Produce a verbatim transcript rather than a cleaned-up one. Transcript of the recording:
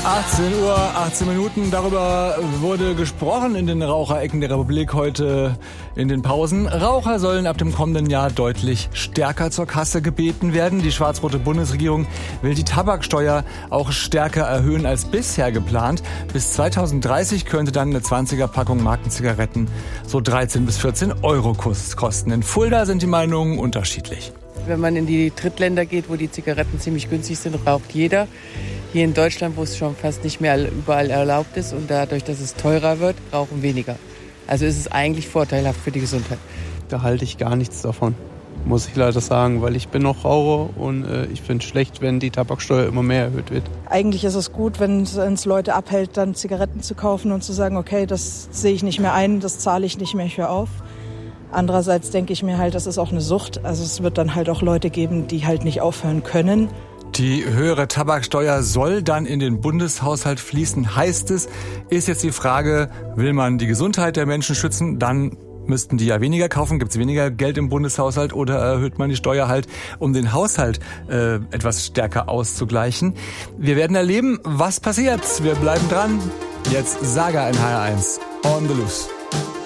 achtzehn Uhr, achtzehn Minuten. Darüber wurde gesprochen in den Raucherecken der Republik heute in den Pausen. Raucher sollen ab dem kommenden Jahr deutlich stärker zur Kasse gebeten werden. Die schwarz-rote Bundesregierung will die Tabaksteuer auch stärker erhöhen als bisher geplant. Bis zweitausenddreißig könnte dann eine zwanziger-Packung Markenzigaretten so dreizehn bis vierzehn Euro kosten. In Fulda sind die Meinungen unterschiedlich. Wenn man in die Drittländer geht, wo die Zigaretten ziemlich günstig sind, raucht jeder. Hier in Deutschland, wo es schon fast nicht mehr überall erlaubt ist und dadurch, dass es teurer wird, rauchen weniger. Also ist es eigentlich vorteilhaft für die Gesundheit. Da halte ich gar nichts davon, muss ich leider sagen, weil ich bin noch Raucher und äh, ich finde es schlecht, wenn die Tabaksteuer immer mehr erhöht wird. Eigentlich ist es gut, wenn es Leute abhält, dann Zigaretten zu kaufen und zu sagen, okay, das sehe ich nicht mehr ein, das zahle ich nicht mehr, ich höre auf. Andererseits denke ich mir halt, das ist auch eine Sucht. Also es wird dann halt auch Leute geben, die halt nicht aufhören können. Die höhere Tabaksteuer soll dann in den Bundeshaushalt fließen, heißt es. Ist jetzt die Frage, will man die Gesundheit der Menschen schützen? Dann müssten die ja weniger kaufen, gibt es weniger Geld im Bundeshaushalt oder erhöht man die Steuer halt, um den Haushalt äh, etwas stärker auszugleichen? Wir werden erleben, was passiert. Wir bleiben dran. Jetzt Saga in H R eins. On the Loose.